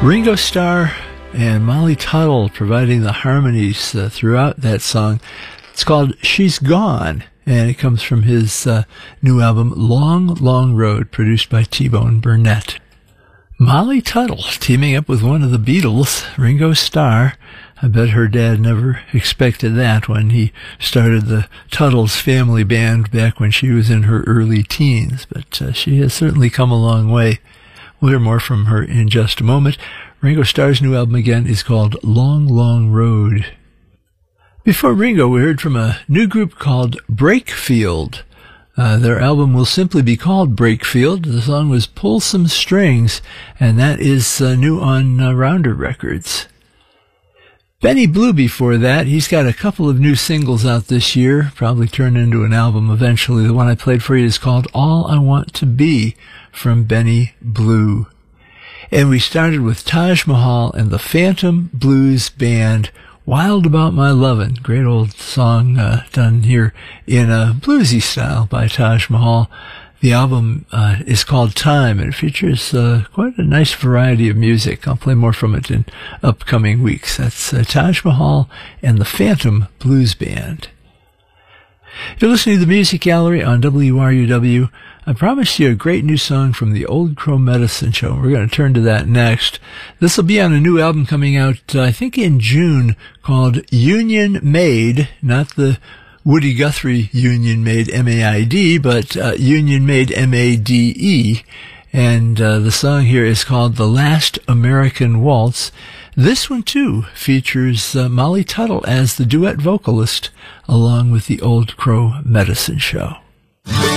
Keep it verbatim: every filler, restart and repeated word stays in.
Ringo Starr and Molly Tuttle providing the harmonies uh, throughout that song. It's called She's Gone, and it comes from his uh, new album, Long, Long Road, produced by T-Bone Burnett. Molly Tuttle teaming up with one of the Beatles, Ringo Starr. I bet her dad never expected that when he started the Tuttle's family band back when she was in her early teens, but uh, she has certainly come a long way. We'll hear more from her in just a moment. Ringo Starr's new album again is called Long, Long Road. Before Ringo, we heard from a new group called Breakfield. Uh, their album will simply be called Breakfield. The song was Pull Some Strings, and that is uh, new on uh, Rounder Records. Benny Blue before that. He's got a couple of new singles out this year, probably turn into an album eventually. The one I played for you is called All I Want to Be, from Benny Blue. And we started with Taj Mahal and the Phantom Blues Band, Wild About My Lovin'. Great old song uh, done here in a bluesy style by Taj Mahal. The album uh, is called Time, and it features uh, quite a nice variety of music. I'll play more from it in upcoming weeks. That's uh, Taj Mahal and the Phantom Blues Band. You're listening to the Music Gallery on W R U W. I promised you a great new song from the Old Crow Medicine Show. We're going to turn to that next. This will be on a new album coming out, uh, I think in June, called Union Made, not the Woody Guthrie Union Made, M A I D, but uh, Union Made, M A D E. And uh, the song here is called The Last American Waltz. This one, too, features uh, Molly Tuttle as the duet vocalist, along with the Old Crow Medicine Show.